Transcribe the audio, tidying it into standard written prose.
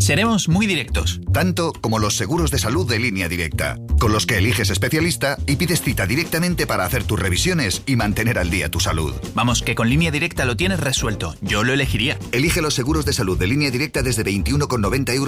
Seremos muy directos. Tanto como los seguros de salud de Línea Directa, con los que eliges especialista y pides cita directamente para hacer tus revisiones y mantener al día tu salud. Vamos, que con Línea Directa lo tienes resuelto. Yo lo elegiría. Elige los seguros de salud de Línea Directa desde 21,90 €